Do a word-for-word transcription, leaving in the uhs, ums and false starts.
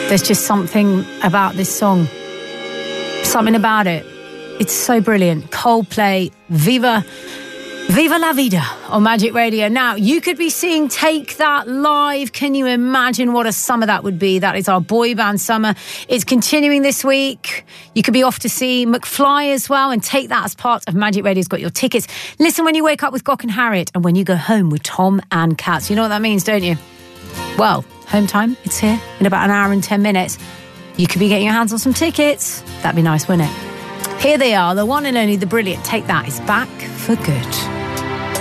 There's just something about this song. Something about it. It's so brilliant. Coldplay, Viva, Viva la Vida on Magic Radio. Now, you could be seeing Take That live. Can you imagine what a summer that would be? That is our boy band summer. It's continuing this week. You could be off to see McFly as well and Take That as part of Magic Radio's got your tickets. Listen when you wake up with Gok and Harriet and when you go home with Tom and Katz. You know what that means, don't you? Well, home time, it's here in about an hour and ten minutes. You could be getting your hands on some tickets. That'd be nice, wouldn't it? Here they are, the one and only, the brilliant Take That is back for good.